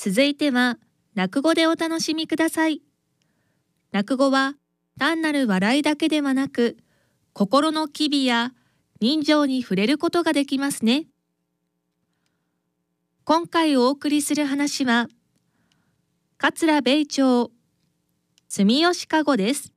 続いては、落語でお楽しみください。落語は単なる笑いだけではなく、心の機微や人情に触れることができますね。今回お送りする話は、桂米朝住吉かごです。